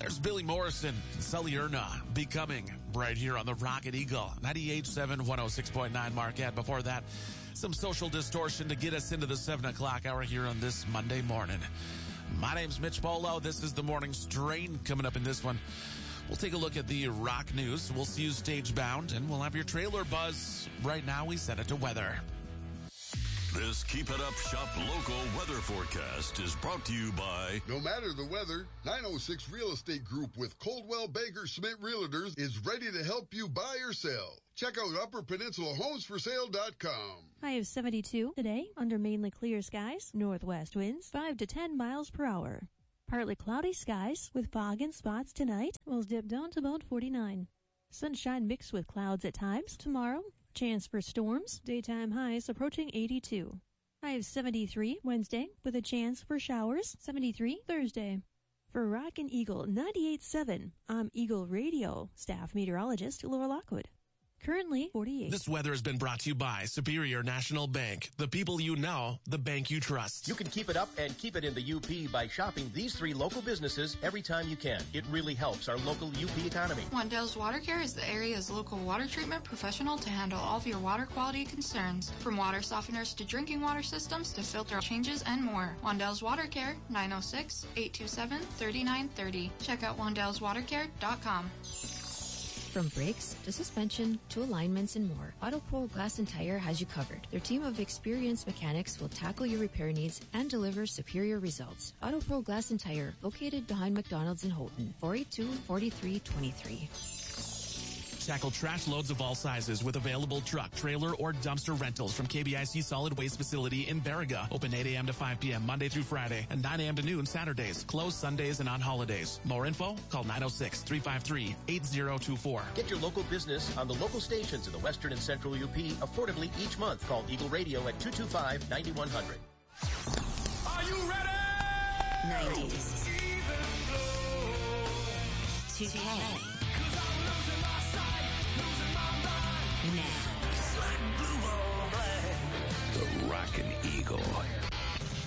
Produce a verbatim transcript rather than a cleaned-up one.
There's Billy Morrison and Sully Erna, Becoming, right here on the Rocket Eagle. ninety-eight point seven, one oh six point nine Marquette. Before that, some Social Distortion to get us into the seven o'clock hour here on this Monday morning. My name's Mitch Polo. This is the Morning Strain. Coming up in this one, we'll take a look at the rock news. We'll see you stage bound, and we'll have your trailer buzz. Right now, we set it to weather. This Keep It Up Shop local weather forecast is brought to you by... No matter the weather, nine oh six Real Estate Group with Coldwell Banker Schmidt Realtors is ready to help you buy or sell. Check out upper peninsula homes for sale dot com. High of seventy-two today under mainly clear skies, northwest winds five to ten miles per hour. Partly cloudy skies with fog in spots tonight will dip down to about forty-nine. Sunshine mixed with clouds at times tomorrow. Chance for storms, daytime highs approaching eighty-two. High of seventy-three Wednesday with a chance for showers, seventy-three Thursday. For Rockin' Eagle ninety-eight point seven, I'm Eagle Radio staff meteorologist Laura Lockwood. Currently forty-eight. This weather has been brought to you by Superior National Bank. The people you know, the bank you trust. You can keep it up and keep it in the U P by shopping these three local businesses every time you can. It really helps our local U P economy. Wandell's Water Care is the area's local water treatment professional to handle all of your water quality concerns. From water softeners to drinking water systems to filter changes and more. Wandell's Water Care, nine oh six, eight two seven, three nine three oh. Check out wandells water care dot com. From brakes to suspension to alignments and more, AutoPro Glass and Tire has you covered. Their team of experienced mechanics will tackle your repair needs and deliver superior results. AutoPro Glass and Tire, located behind McDonald's in Houghton, four eight two, four three two three. Tackle trash loads of all sizes with available truck, trailer, or dumpster rentals from K B I C Solid Waste Facility in Baraga. Open eight a.m. to five p.m. Monday through Friday and nine a.m. to noon Saturdays. Closed Sundays and on holidays. More info? Call nine oh six, three five three, eight oh two four. Get your local business on the local stations in the western and central U P affordably each month. Call Eagle Radio at two two five, nine one zero zero. Are you ready? nineties. two K.